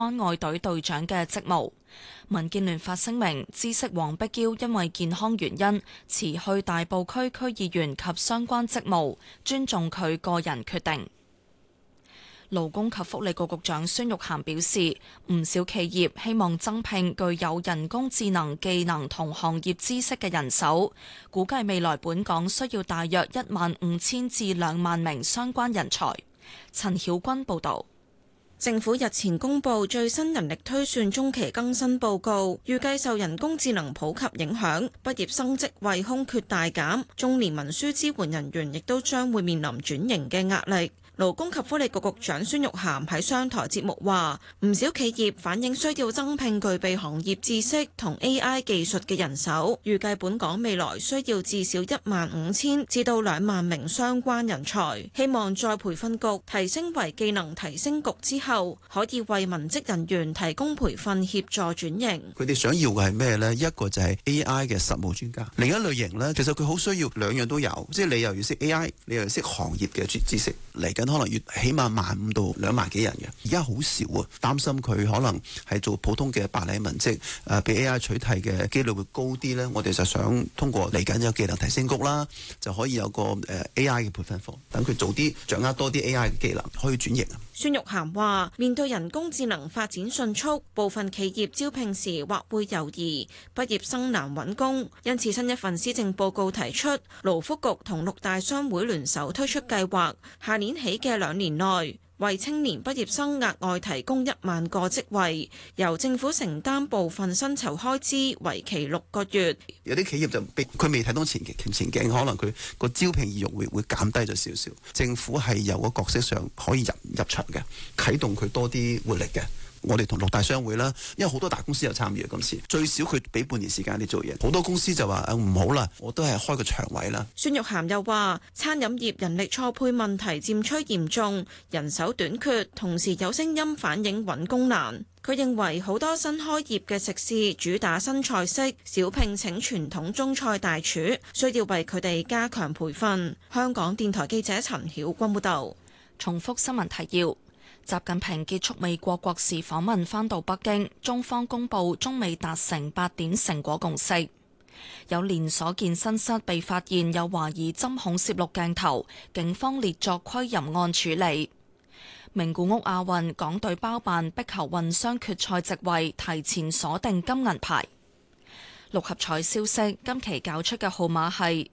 關愛隊隊長嘅職務。民建聯發聲明，知悉黃碧嬌因為健康原因辭去大埔區區議員及相關職務，尊重佢個人決定。勞工及福利局局長孫玉菡表示，唔少企業希望增聘具有人工智能技能同行業知識嘅人手，估計未來本港需要大約15000至2萬名相關人才。陳曉君報導。 政府日前公布最新人力推算中期更新報告，預計受人工智能普及影響，畢業生職位空缺大減，中年文書支援人員亦都將會面臨轉型嘅壓力。勞工及福利局局長孫玉菡喺商台節目話，唔少企業反映需要增聘具備行業知識同 AI 技術嘅人手，預計本港未來需要至少15000至到2萬名相關人才。希望再培訓局提升為技能提升局之後，可以為文職人員提供培訓協助轉型。 佢哋想要嘅係咩呢？一個就係 AI 嘅實務專家，另一類型呢，其實佢好需要兩樣都有，即係你又要識 AI，你又要識行業嘅知識。嚟緊可能要起碼15000到2萬幾人嘅，而家好少啊，擔心佢可能係做普通嘅白領文職，被 AI 取替嘅機率會高啲呢。我哋就想通過嚟緊有技能提升局啦，就可以有個AI 嘅培訓課，等佢早啲掌握多啲 AI 嘅技能，可以轉型啊。 孫玉菡話：面對人工智能發展迅速，部分企業招聘時或會猶豫，畢業生難揾工，因此新一份施政報告提出，勞福局同6大商會聯手推出計劃，下年起嘅2年內，為青年畢業生額外提供1萬個職位，由政府承擔部分薪酬開支，為期6個月。 有啲企業就佢未睇到前景，可能佢個招聘意欲會減低咗少少。政府係有個角色上可以入場嘅，啟動佢多啲活力嘅。我哋同6大商會啦，因為好多大公司有參與，今次最少佢俾半年時間你做嘢，好多公司就話唔好啦，我都係開個場位啦。 孫玉菡又話，餐飲業人力錯配問題漸趨嚴重，人手短缺，同時有聲音反映揾工難。佢認為好多新開業嘅食肆主打新菜式，少聘請傳統中菜大廚，需要為佢哋加強培訓。香港電台記者陳曉君報導。 重複新聞提要。習近平結束美國國事訪問返到北京，中方公布中美達成8點成果共識。有連鎖健身室被發現有懷疑針孔攝錄鏡頭，警方列作窺淫案處理。名古屋亞運港隊包辦壁球混雙決賽席位，提前鎖定金銀牌。六合彩消息，今期攪出嘅號碼係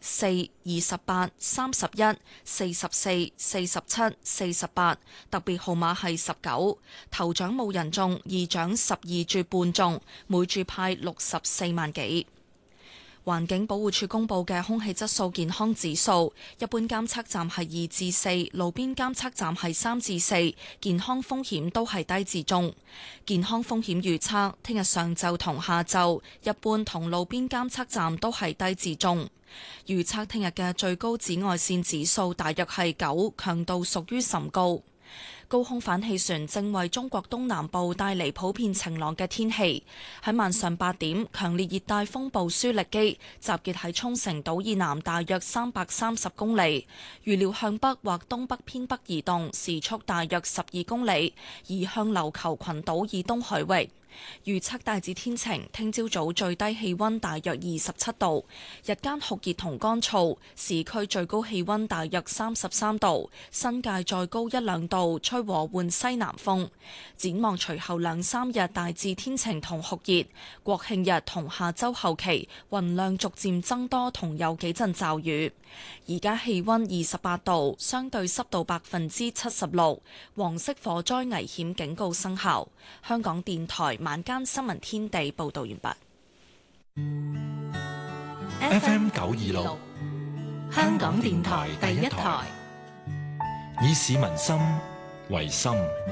4、28、31、44、47、48，特別號碼係19。頭獎冇人中，二獎12注半中，每注派64萬幾。環境保護署公布嘅空氣質素健康指數，一般監測站係2至4，路邊監測站係3至4，健康風險都係低至中。健康風險預測，聽日上晝同下晝，一般同路邊監測站都係低至中。預測聽日嘅最高紫外線指數大約係9，強度屬於甚高。高空反氣旋正為中國東南部帶嚟普遍晴朗嘅天氣。喺晚上8點，強烈熱帶風暴舒力基集結喺沖繩島以南大約330公里，預料向北或東北偏北移動，時速大約12公里，移向琉球群島以東海域。預測大致天晴，聽朝早最低氣溫大約27度，日間酷熱同乾燥，市區最高氣溫大約33度，新界再高1-2度，吹和緩西南風。展望隨後2-3日大致天晴同酷熱，國慶日同下周後期雲量逐漸增多，同有幾陣驟雨。而家氣溫28度，相對濕度76%，黃色火災危險警告生效。香港電台晚間新聞天地報道完畢。FM 926，香港電台第一台，以市民心為心，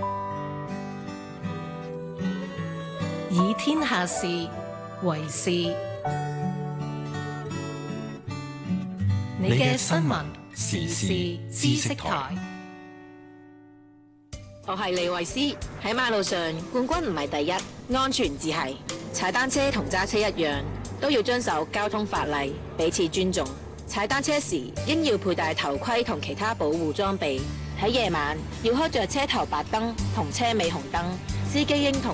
以天下事為事。你嘅新聞時事知識台。 我係李慧詩。喺馬路上，冠軍唔係第一，安全至係。踩單車同揸車一樣，都要遵守交通法例，彼此尊重。踩單車時應要佩戴頭盔同其他保護裝備。喺夜晚要開着車頭白燈同車尾紅燈， 司機應同